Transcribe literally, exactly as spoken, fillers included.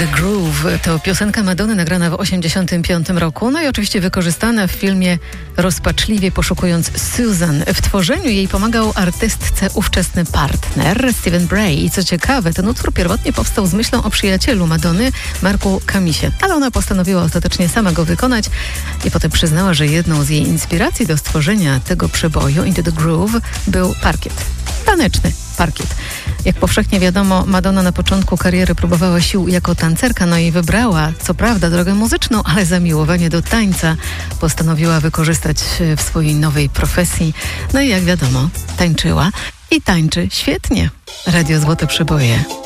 the Groove to piosenka Madonny nagrana w osiemdziesiątym piątym roku, no i oczywiście wykorzystana w filmie Rozpaczliwie poszukując Susan. W tworzeniu jej pomagał artystce ówczesny partner Stephen Bray. I co ciekawe, ten utwór pierwotnie powstał z myślą o przyjacielu Madonny, Marku Camisie, ale ona postanowiła ostatecznie sama go wykonać i potem przyznała, że jedną z jej inspiracji do stworzenia tego przeboju Into the Groove był parkiet. Taneczny parkiet. Jak powszechnie wiadomo, Madonna na początku kariery próbowała sił jako tancerka, no i wybrała, co prawda, drogę muzyczną, ale zamiłowanie do tańca postanowiła wykorzystać w swojej nowej profesji. No i jak wiadomo, tańczyła i tańczy świetnie. Radio Złote Przeboje.